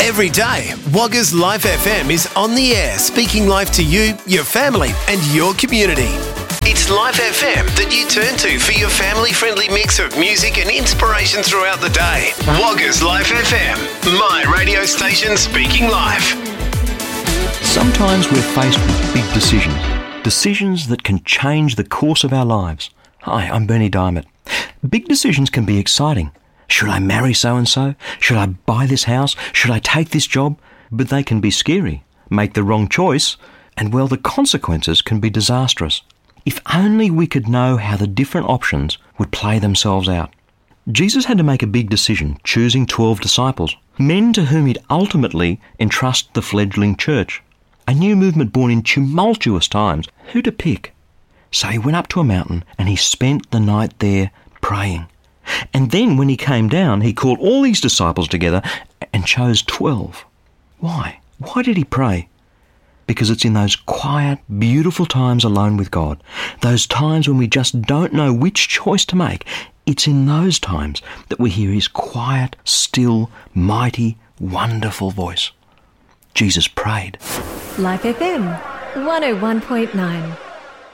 Every day, Wagga's Life FM is on the air, speaking life to you, your family and your community. It's Life FM that you turn to for your family-friendly mix of music and inspiration throughout the day. Wagga's Life FM, my radio station speaking life. Sometimes we're faced with big decisions that can change the course of our lives. Hi, I'm Bernie Diamond. Big decisions can be exciting. Should I marry so-and-so? Should I buy this house? Should I take this job? But they can be scary, make the wrong choice, and well, the consequences can be disastrous. If only we could know how the different options would play themselves out. Jesus had to make a big decision, choosing 12 disciples, men to whom he'd ultimately entrust the fledgling church. A new movement born in tumultuous times. Who to pick? So he went up to a mountain and he spent the night there praying. And then when he came down, he called all these disciples together and chose 12. Why? Why did he pray? Because it's in those quiet, beautiful times alone with God, those times when we just don't know which choice to make, it's in those times that we hear his quiet, still, mighty, wonderful voice. Jesus prayed. Life FM 101.9